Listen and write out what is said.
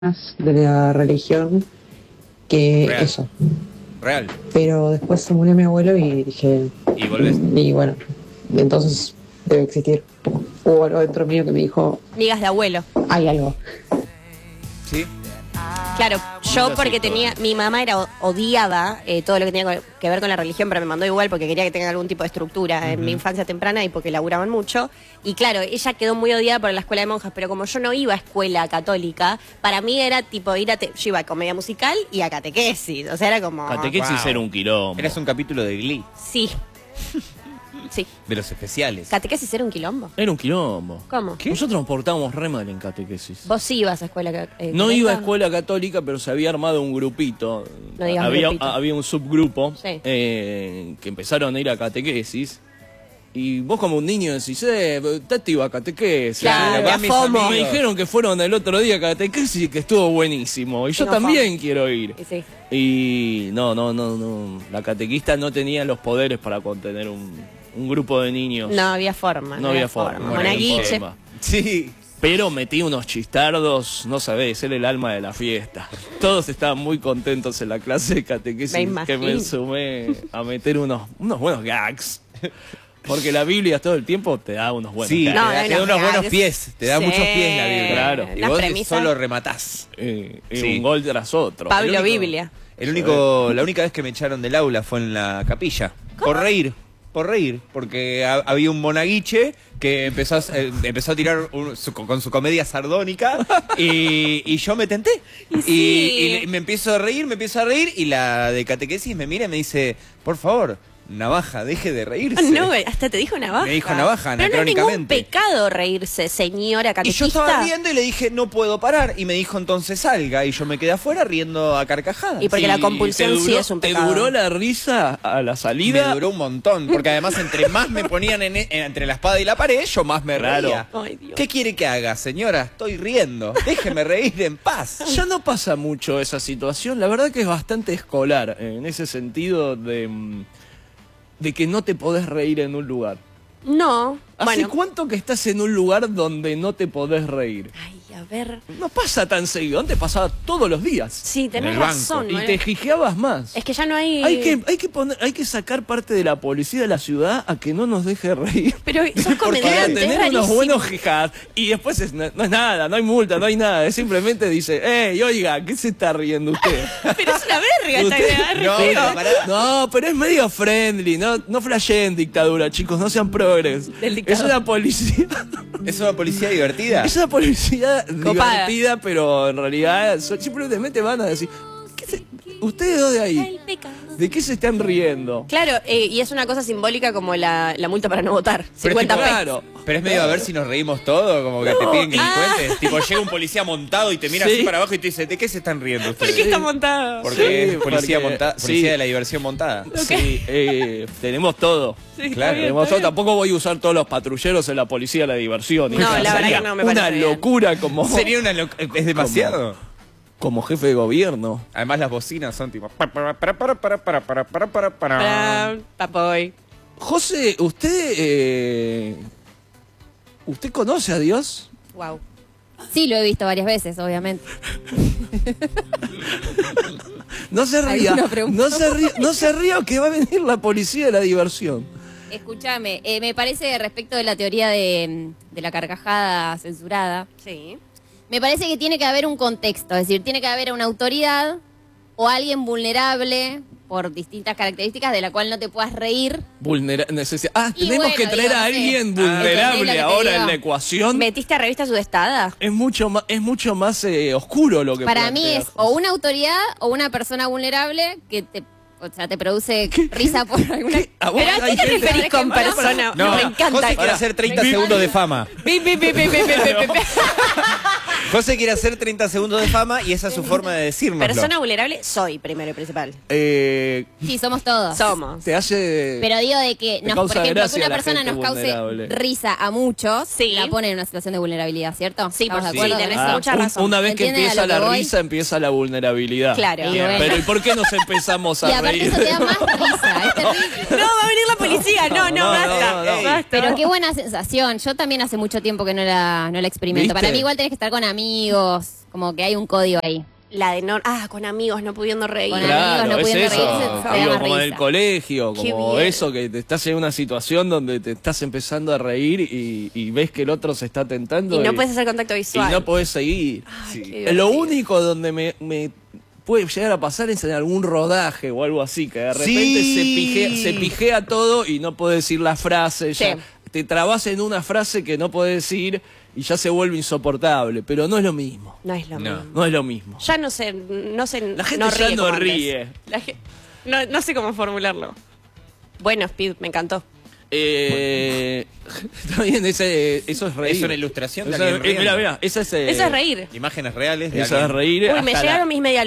de la religión que Real. eso. Real. Pero después se murió mi abuelo y dije, Y volvés. y bueno, entonces debe existir. Hubo algo dentro mío que me dijo, Migas de abuelo. hay algo. ¿Sí? Claro, yo Yo porque sí, tenía, mi mamá odiaba todo lo que tenía que ver con la religión, pero me mandó igual porque quería que tenga algún tipo de estructura en mi infancia temprana y porque laburaban mucho. Y claro, ella quedó muy odiada por la escuela de monjas, pero como yo no iba a escuela católica, para mí era tipo yo iba a comedia musical y a catequesis. O sea, era como... Catequesis Wow. era un quilombo. Eras un capítulo de Glee, Sí. Sí. de los especiales. ¿Catequesis era un quilombo? Era un quilombo. ¿Cómo? Nosotros nos portábamos re mal en catequesis. ¿Vos sí ibas a escuela No católica? iba a escuela católica, pero se había armado un grupito. No digas grupito. Había un subgrupo Sí. que empezaron a ir a catequesis. Y vos como un niño decís, Tati iba a catequesis. Claro, van la mis FOMO. Me dijeron que fueron el otro día a catequesis y que estuvo buenísimo. Y yo Tengo también FOMO. quiero ir. Y sí. Y no. La catequista no tenía los poderes para contener un grupo de niños. No había forma. No había forma. Monaguilche. Forma. Sí. Pero metí unos chistardos, no sabés, era el alma de la fiesta. Todos estaban muy contentos en la clase de catequesis Me imagino. que me sumé a meter unos buenos gags. Porque la Biblia todo el tiempo te da unos buenos Sí, gags. No, te da unos gags. buenos pies. Te da Sí. muchos pies la Biblia. Claro. Y Las vos premisas. solo rematás. Sí. Un gol tras otro. Pablo El único- Biblia. La única vez que me echaron del aula fue en la capilla. Por reír. Porque había un monaguiche que empezó a tirar con su comedia sardónica y yo me tenté. Sí. Y me empiezo a reír y la de catequesis me mira y me dice, por favor, Navaja, deje de reírse. No, hasta te dijo navaja. Me dijo navaja, Pero no es ningún anacrónicamente. pecado reírse, señora Y catequista. yo estaba riendo y le dije, no puedo parar. Y me dijo, entonces salga. Y yo me quedé afuera riendo a carcajadas. Y porque la compulsión sí es un pecado. ¿Te duró la risa a la salida? Me duró un montón, porque además entre más me ponían entre la espada y la pared, yo más me Claro. reía. Ay, Dios. ¿Qué quiere que haga, señora? Estoy riendo. Déjeme reír en paz. Ya no pasa mucho esa situación. La verdad que es bastante escolar en ese sentido de que no te podés reír en un lugar. No, ¿Hace bueno. cuánto que estás en un lugar donde no te podés reír? Ay, a ver. No pasa tan seguido, antes pasaba todos los días. Sí, tenés En el banco. razón. Y ¿no? te jijeabas más. Es que ya no hay... Hay que sacar parte de la policía de la ciudad a que no nos deje reír. Pero sos Para comediante, es tener unos rarísimo. buenos jijadas. Y después no es nada, no hay multa, no hay nada. Es simplemente dice, oiga, ¿qué se está riendo usted? Pero es una verga esta Usted- idea, re No, feo. pero pará. No, pero es medio friendly, no flasheen dictadura, chicos, no sean progres. Del Es dictador. una policía, ¿Es una policía divertida? es una policía Copada. divertida, pero en realidad simplemente van a decir, ustedes dos de ahí, El pecado. ¿de qué se están riendo? Claro, y es una cosa simbólica como la multa para no votar. Pero es 50 pesos. Claro. Pero es medio a ver si nos reímos todos, como que te piden que Ah. les cuentes. Tipo, llega un policía montado y te mira Sí. así para abajo y te dice, ¿de qué se están riendo ¿Por ustedes? qué está montado? Porque Sí, es policía, porque- policía sí. de la diversión montada. Sí, tenemos todo. Sí, está Claro, bien, Tenemos está todo. bien. Tampoco voy a usar todos los patrulleros en la policía de la diversión. No, la verdad Sería que no me una parece bien. locura como, Sería es demasiado. como jefe de gobierno. Además las bocinas son tipo... Para, papoy. José, ¿usted conoce a Dios? Wow. Sí, lo he visto varias veces, obviamente. No se ría, ¿Alguna pregunta? no se ría que va a venir la policía de la diversión. Escúchame, me parece respecto de la teoría de la carcajada censurada, Sí. me parece que tiene que haber un contexto, es decir, tiene que haber una autoridad o alguien vulnerable por distintas características de la cual no te puedas reír. Tenemos bueno, que traer digo, a no sé. alguien ¿Entendés lo vulnerable que te ahora digo? en la ecuación. ¿Metiste a revista Sudestada? Es mucho más oscuro lo que Para mí plantea es José. o una autoridad o una persona vulnerable que te produce risa por alguna... ¿Qué? ¿A vos ¿Pero a hay qué te gente- referís con Pará, persona? No, me encanta. José quiere hacer 30 segundos de fama. Pi, pi, pi, pi, pi, pi, pi, pi. José quiere hacer 30 segundos de fama y esa es su forma de decirnoslo. Persona vulnerable, soy primero y principal. Sí, somos todos. Somos. Te hace... Pero digo de que, Te por causa ejemplo, que gracia una la persona gente nos cause vulnerable. risa a muchos, Sí. la pone en una situación de vulnerabilidad, ¿cierto? Sí, ¿Estamos por de sí, acuerdo? tenés Ah, mucha razón. Una vez que ¿Entienden a empieza lo que la voy? risa, empieza la vulnerabilidad. Claro. Y bueno. Pero ¿y por qué nos empezamos Y a aparte reír? eso te da más risa, es terrible. No, va a venir la policía. No, basta. no. Basta. Pero qué buena sensación. Yo también hace mucho tiempo que no la experimento. ¿Viste? Para mí igual tenés que estar con amigos, como que hay un código ahí. La de con amigos no pudiendo reír. Con Claro, amigos no es pudiendo eso. reírse, te Digo, da como risa. del colegio, Qué como bien. eso que te estás en una situación donde te estás empezando a reír y ves que el otro se está tentando. Y no puedes hacer contacto visual. Y no podés seguir. Ay, qué Lo divertido. único donde me puede llegar a pasar es en algún rodaje o algo así, que de repente Sí. se pijea todo y no podés decir la frase. Ya Sí. te trabas en una frase que no podés decir y ya se vuelve insoportable. Pero no es lo mismo. No es lo No. mismo. No es lo mismo. Ya no sé, La gente ya ríe no como antes. ríe. No sé cómo formularlo. Bueno, Speed, me encantó. Está bien, eso es reír. Es una ilustración de Esa- alguien riendo. Mira, esa es, Eso es reír. Imágenes reales de Esa es alguien. reír. Uy, me hasta la- llegaron mis medias